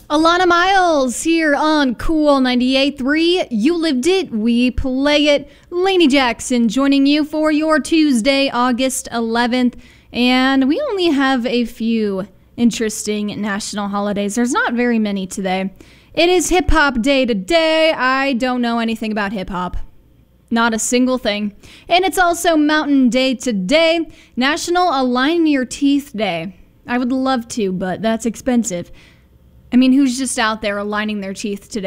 Alana Miles here on Cool 98.3. You lived it, we play it. Lainey Jackson joining you for your Tuesday, August 11th. And we only have a few interesting national holidays. There's not very many today. It is Hip Hop Day today. I don't know anything about hip hop. Not a single thing. And it's also Mountain Day today. National Align Your Teeth Day. I would love to, but that's expensive. I mean, who's just out there aligning their teeth today?